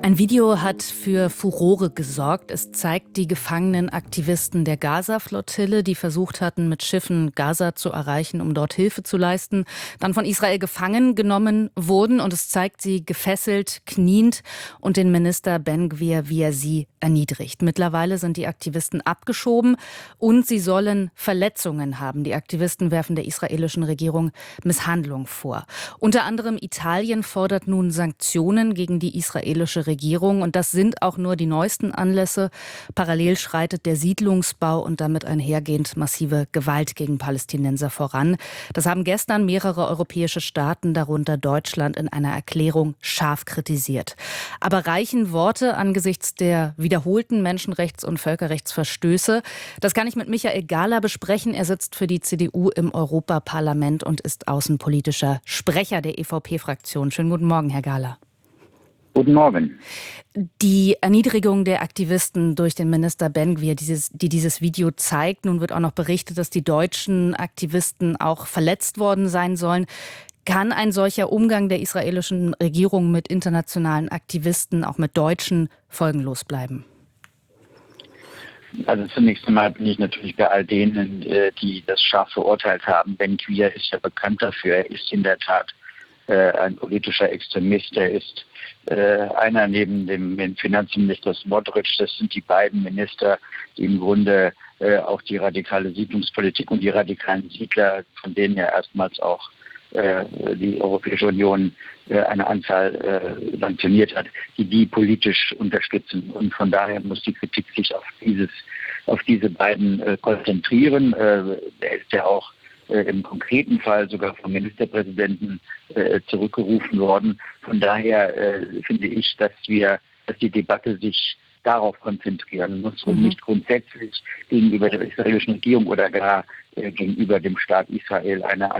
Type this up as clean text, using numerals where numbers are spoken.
Ein Video hat für Furore gesorgt. Es zeigt die gefangenen Aktivisten der Gaza-Flottille, die versucht hatten, mit Schiffen Gaza zu erreichen, um dort Hilfe zu leisten, dann von Israel gefangen genommen wurden. Und es zeigt sie gefesselt, kniend und den Minister Ben-Gvir, wie er sie erniedrigt. Mittlerweile sind die Aktivisten abgeschoben und sie sollen Verletzungen haben. Die Aktivisten werfen der israelischen Regierung Misshandlung vor. Unter anderem Italien fordert nun Sanktionen gegen die israelische Regierung. Und das sind auch nur die neuesten Anlässe. Parallel schreitet der Siedlungsbau und damit einhergehend massive Gewalt gegen Palästinenser voran. Das haben gestern mehrere europäische Staaten, darunter Deutschland, in einer Erklärung scharf kritisiert. Aber reichen Worte angesichts der wiederholten Menschenrechts- und Völkerrechtsverstöße? Das kann ich mit Michael Gahler besprechen. Er sitzt für die CDU im Europaparlament und ist außenpolitischer Sprecher der EVP-Fraktion. Schönen guten Morgen, Herr Gahler. Guten Morgen. Die Erniedrigung der Aktivisten durch den Minister Ben-Gvir, die dieses Video zeigt, nun wird auch noch berichtet, dass die deutschen Aktivisten auch verletzt worden sein sollen. Kann ein solcher Umgang der israelischen Regierung mit internationalen Aktivisten, auch mit Deutschen, folgenlos bleiben? Also zunächst einmal bin ich natürlich bei all denen, die das scharf verurteilt haben. Ben-Gvir ist ja bekannt dafür. Er ist in der Tat ein politischer Extremist. Er ist einer neben dem Finanzminister Smotrich. Das sind die beiden Minister, die im Grunde auch die radikale Siedlungspolitik und die radikalen Siedler, von denen ja erstmals auch die Europäische Union eine Anzahl sanktioniert hat, die politisch unterstützen. Und von daher muss die Kritik sich auf diese beiden konzentrieren. Der ist ja auch im konkreten Fall sogar vom Ministerpräsidenten zurückgerufen worden. Von daher finde ich, dass die Debatte sich darauf konzentrieren muss und nicht grundsätzlich gegenüber der israelischen Regierung oder gar gegenüber dem Staat Israel eine